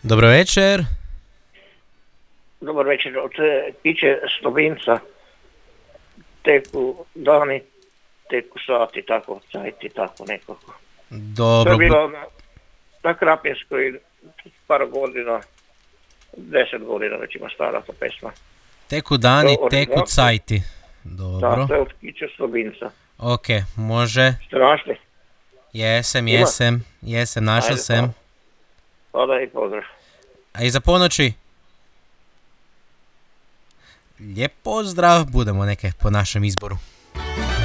Dobro večer. Dobar večer, od tiče Slovenca teku dani, teku sati, tako, cajti, tako nekako. To Dobro, je bilo na Krapinskoj par godina, 10 godina već ima stara ta pesma. teku dani, To teku original. cajti. Da, Dobro. to je od tiče Slovenca. Ok, može. Ste našli? Jesem, našao Ajde, sam. Hvala i pozdrav. A i za ponoći? Lijep pozdrav, budemo neke po našem izboru.